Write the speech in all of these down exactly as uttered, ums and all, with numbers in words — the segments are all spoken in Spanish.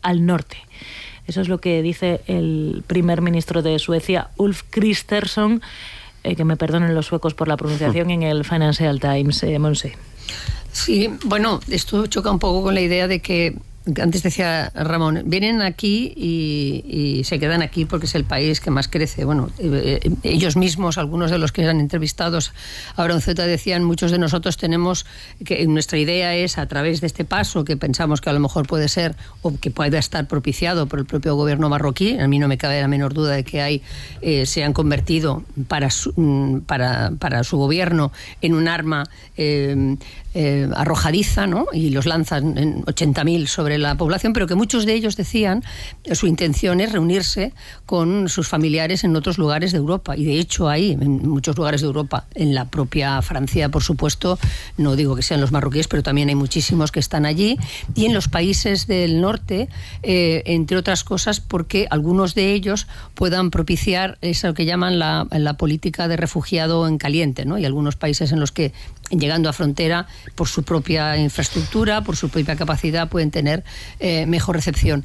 al norte. Eso es lo que dice el primer ministro de Suecia, Ulf Kristersson, eh, que me perdonen los suecos por la pronunciación, en el Financial Times. Eh, Monse. Sí, bueno, esto choca un poco con la idea de que, antes decía Ramón, vienen aquí y, y se quedan aquí porque es el país que más crece. Bueno, eh, ellos mismos, algunos de los que eran entrevistados a Bronceta, decían, muchos de nosotros tenemos, que nuestra idea es, a través de este paso que pensamos que a lo mejor puede ser, o que pueda estar propiciado por el propio gobierno marroquí, a mí no me cabe la menor duda de que hay, eh, se han convertido para su, para, para su gobierno en un arma eh, eh, arrojadiza, ¿no? Y los lanzan en ochenta mil sobre la población, pero que muchos de ellos decían su intención es reunirse con sus familiares en otros lugares de Europa, y de hecho hay en muchos lugares de Europa, en la propia Francia, por supuesto, no digo que sean los marroquíes, pero también hay muchísimos que están allí, y en los países del norte, eh, entre otras cosas porque algunos de ellos puedan propiciar eso que llaman la, la política de refugiado en caliente, ¿no? Y algunos países en los que, llegando a frontera, por su propia infraestructura, por su propia capacidad, pueden tener eh, mejor recepción.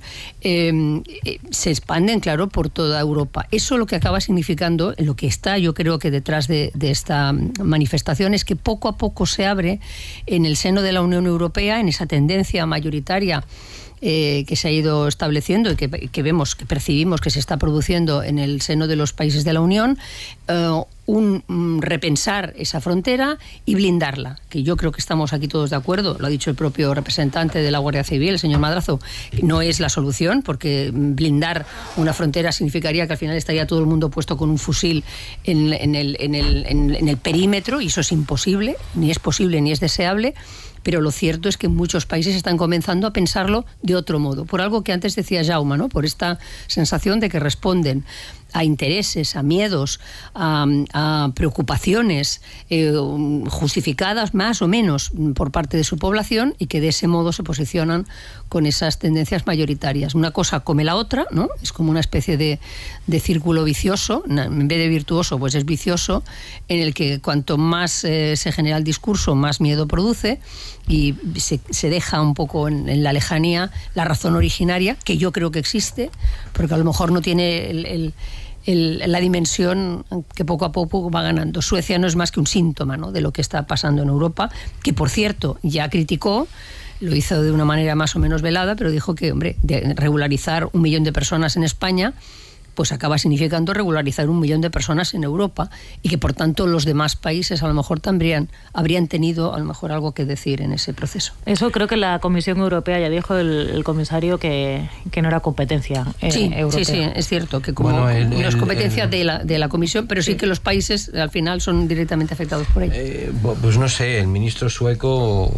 Eh, eh, se expanden, claro, por toda Europa. Eso lo que acaba significando, lo que está, yo creo que detrás de, de esta manifestación, es que poco a poco se abre en el seno de la Unión Europea, en esa tendencia mayoritaria Eh, que se ha ido estableciendo y que, que vemos, que percibimos que se está produciendo en el seno de los países de la Unión, eh, un um, repensar esa frontera y blindarla, que yo creo que estamos aquí todos de acuerdo, lo ha dicho el propio representante de la Guardia Civil, el señor Madrazo, no es la solución, porque blindar una frontera significaría que al final estaría todo el mundo puesto con un fusil en, en, el, en, el, en, en el perímetro, y eso es imposible, ni es posible ni es deseable. Pero lo cierto es que muchos países están comenzando a pensarlo de otro modo, por algo que antes decía Jaume, ¿no? Por esta sensación de que responden a intereses, a miedos, a, a preocupaciones eh, justificadas más o menos por parte de su población, y que de ese modo se posicionan con esas tendencias mayoritarias. Una cosa come la otra, ¿no? Es como una especie de, de círculo vicioso, en vez de virtuoso, pues es vicioso, en el que cuanto más eh, se genera el discurso, más miedo produce, y se, se deja un poco en, en la lejanía la razón originaria, que yo creo que existe, porque a lo mejor no tiene el, el El, la dimensión que poco a poco va ganando. Suecia no es más que un síntoma, ¿no?, de lo que está pasando en Europa, que por cierto ya criticó, lo hizo de una manera más o menos velada, pero dijo que, hombre, de regularizar un millón de personas en España, pues acaba significando regularizar un millón de personas en Europa, y que por tanto los demás países a lo mejor también habrían tenido a lo mejor algo que decir en ese proceso. Eso creo que la Comisión Europea, ya dijo el, el comisario que, que no era competencia eh, sí, europea. Sí, sí, es cierto que como bueno, el, no es competencia el, el, de, la, de la Comisión, pero sí, sí que los países al final son directamente afectados por ello. Eh, pues no sé, el ministro sueco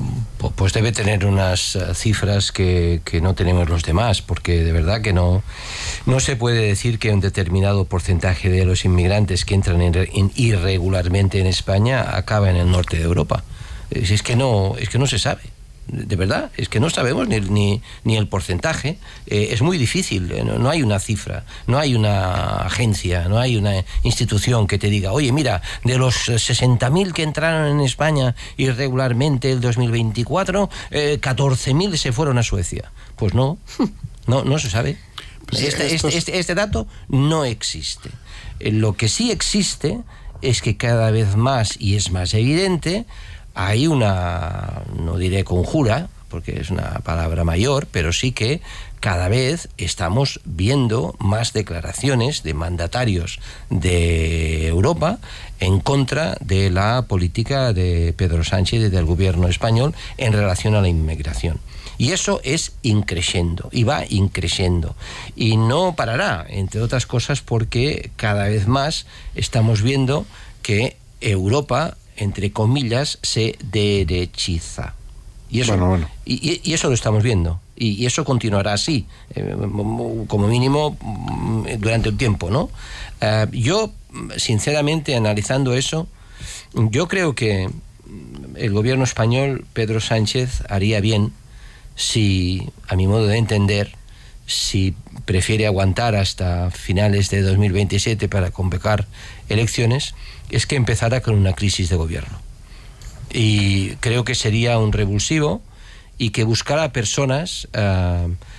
pues debe tener unas cifras que, que no tenemos los demás, porque de verdad que no, no se puede decir que un determinado porcentaje de los inmigrantes que entran en, en irregularmente en España acaba en el norte de Europa. Es, es que no, es que no se sabe. De verdad, es que no sabemos ni, ni, ni el porcentaje. Eh, es muy difícil, no, no hay una cifra, no hay una agencia, no hay una institución que te diga, oye, mira, de los sesenta mil que entraron en España irregularmente el dos mil veinticuatro, eh, catorce mil se fueron a Suecia. Pues no, no, no se sabe. Pues este, este, este, este dato no existe. Eh, lo que sí existe es que cada vez más, y es más evidente, hay una, no diré conjura, porque es una palabra mayor, pero sí que cada vez estamos viendo más declaraciones de mandatarios de Europa en contra de la política de Pedro Sánchez y del gobierno español en relación a la inmigración. Y eso es increciendo, y va increciendo. Y no parará, entre otras cosas, porque cada vez más estamos viendo que Europa, entre comillas, se derechiza. Y eso, bueno, bueno. Y, y eso lo estamos viendo. Y, y eso continuará así, eh, como mínimo durante un tiempo, ¿no? Uh, yo, sinceramente, analizando eso, yo creo que el gobierno español, Pedro Sánchez, haría bien si, a mi modo de entender, si prefiere aguantar hasta finales de dos mil veintisiete para convocar elecciones, es que empezara con una crisis de gobierno. Y creo que sería un revulsivo, y que buscara personas uh,